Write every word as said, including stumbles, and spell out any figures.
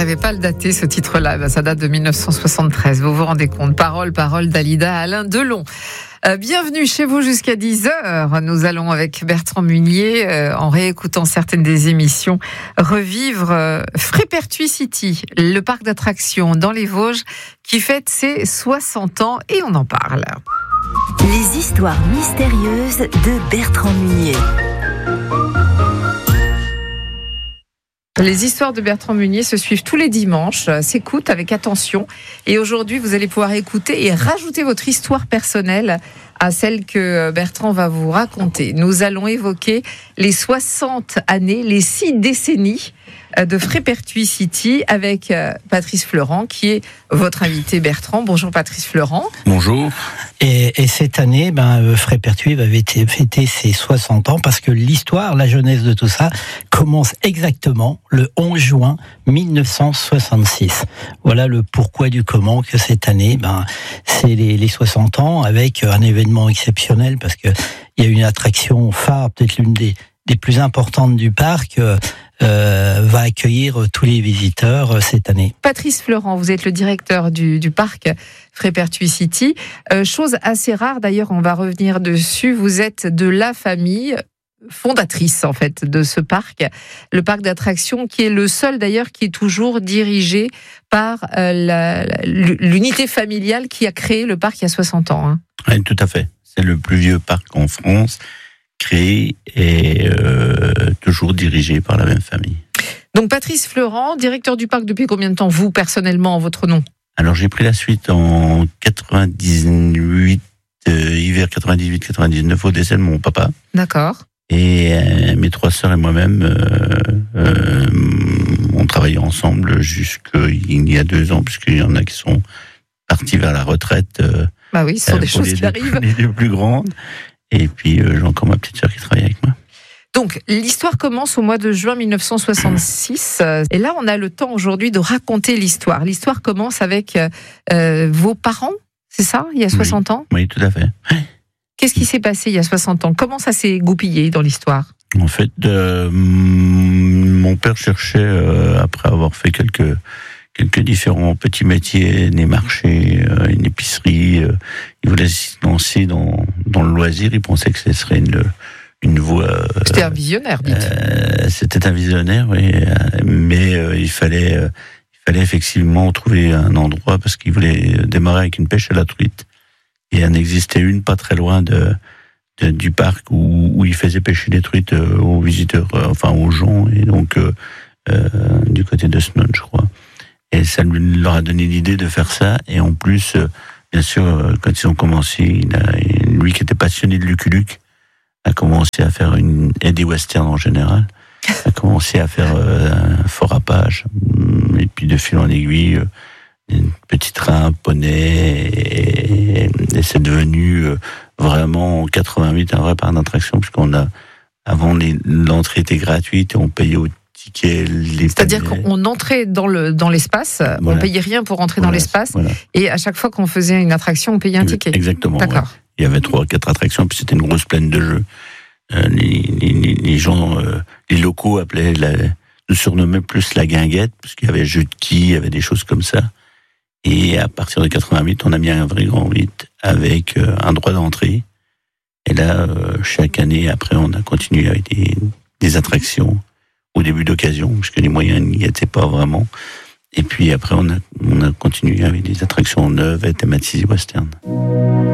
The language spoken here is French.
n'arrivez pas à le dater, ce titre-là. Ben, ça date de dix-neuf cent soixante-treize. Vous vous rendez compte? Parole, parole d'Alida Alain Delon. Euh, bienvenue chez vous jusqu'à dix heures. Nous allons avec Bertrand Munier, euh, en réécoutant certaines des émissions, revivre euh, Frépertuis City, le parc d'attractions dans les Vosges, qui fête ses soixante ans, et on en parle. Les histoires mystérieuses de Bertrand Munier. Les histoires de Bertrand Munier se suivent tous les dimanches, s'écoutent avec attention. Et aujourd'hui, vous allez pouvoir écouter et rajouter votre histoire personnelle à celle que Bertrand va vous raconter. Nous allons évoquer les soixante années, les six décennies de Frépertuis City avec Patrice Fleurent, qui est votre invité, Bertrand. Bonjour Patrice Fleurent. Bonjour. Et, et cette année, ben, Frépertuis va fêter ses soixante ans parce que l'histoire, la jeunesse de tout ça, commence exactement le onze juin mille neuf cent soixante-six. Voilà le pourquoi du comment que cette année, ben, c'est les, les soixante ans avec un événement exceptionnel parce que il y a une attraction phare, peut-être l'une des, des plus importantes du parc, euh, euh, va accueillir tous les visiteurs euh, cette année. Patrice Fleurent, vous êtes le directeur du, du parc Frépertuis City. Euh, chose assez rare, d'ailleurs, on va revenir dessus. Vous êtes de la famille fondatrice, en fait, de ce parc. Le parc d'attractions qui est le seul, d'ailleurs, qui est toujours dirigé par euh, la, la, l'unité familiale qui a créé le parc il y a soixante ans. Hein. Oui, tout à fait. C'est le plus vieux parc en France, créé et euh, toujours dirigé par la même famille. Donc Patrice Fleurent, directeur du parc depuis combien de temps, vous, personnellement, en votre nom? Alors j'ai pris la suite en quatre-vingt-dix-huit, euh, hiver quatre-vingt-dix-huit quatre-vingt-dix-neuf, au décès de mon papa. D'accord. Et euh, mes trois sœurs et moi-même, euh, euh, on travaillait ensemble jusqu'il y a deux ans, puisqu'il y en a qui sont partis vers la retraite. Euh, bah oui, ce sont des choses qui deux, arrivent. Les deux plus grandes. Et puis euh, j'ai encore ma petite sœur qui travaille avec moi. Donc, l'histoire commence au mois de juin mille neuf cent soixante-six. Et là, on a le temps aujourd'hui de raconter l'histoire. L'histoire commence avec euh, vos parents, c'est ça, il y a soixante oui. ans? Oui, tout à fait. Qu'est-ce qui s'est passé il y a soixante ans? Comment ça s'est goupillé dans l'histoire? En fait, euh, mon père cherchait, euh, après avoir fait quelques, quelques différents petits métiers, des marchés, euh, une épicerie, euh, il voulait se lancer dans, dans le loisir. Il pensait que ce serait une... une voie. C'était un visionnaire, dites. Euh, c'était un visionnaire, oui, mais euh, il fallait, euh, il fallait effectivement trouver un endroit parce qu'il voulait démarrer avec une pêche à la truite. Et il en existait une pas très loin de, de du parc où, où il faisait pêcher des truites euh, aux visiteurs, euh, enfin aux gens, et donc euh, euh, du côté de Snon, je crois. Et ça lui, leur a donné l'idée de faire ça. Et en plus, euh, bien sûr, euh, quand ils ont commencé, il a, lui qui était passionné de Lucky Luke, a commencé à faire une, et des westerns en général, a commencé à faire euh, un fort Apache, et puis de fil en aiguille, euh, une petite train, poney, et, et c'est devenu euh, vraiment en quatre-vingt-huit un vrai parc d'attraction, puisqu'on a, avant les, l'entrée était gratuite et on payait au ticket les C'est-à-dire paniers. qu'on entrait dans, le, dans l'espace, voilà. On payait rien pour rentrer voilà, dans l'espace, voilà. Et à chaque fois qu'on faisait une attraction, on payait un ticket. Exactement. D'accord. Ouais. Il y avait trois, quatre attractions, puis c'était une grosse plaine de jeux. Euh, les, les, les gens, euh, les locaux appelaient, la, nous surnommaient plus la guinguette, parce qu'il y avait jeux de quilles, il y avait des choses comme ça. Et à partir de quatre-vingt-huit, on a mis un vrai grand huit avec euh, un droit d'entrée. Et là, euh, chaque année, après, on a continué avec des, des attractions au début d'occasion, parce que les moyens n'y étaient pas vraiment. Et puis après, on a, on a continué avec des attractions neuves et thématisées western.